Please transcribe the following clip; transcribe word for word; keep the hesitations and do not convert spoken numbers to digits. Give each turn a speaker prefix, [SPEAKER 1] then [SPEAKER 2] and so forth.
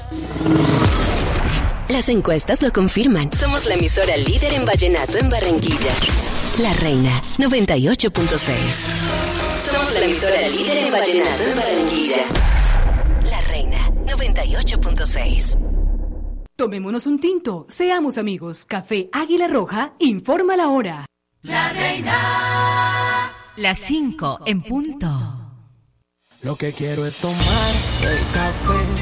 [SPEAKER 1] Las encuestas lo confirman. Somos la emisora líder en vallenato en Barranquilla. La Reina, noventa y ocho punto seis. Somos la emisora líder en vallenato en Barranquilla. La Reina, noventa y ocho punto seis.
[SPEAKER 2] Tomémonos un tinto, seamos amigos. Café Águila Roja informa la hora.
[SPEAKER 3] La Reina.
[SPEAKER 4] Las cinco en punto.
[SPEAKER 5] Lo que quiero es tomar el café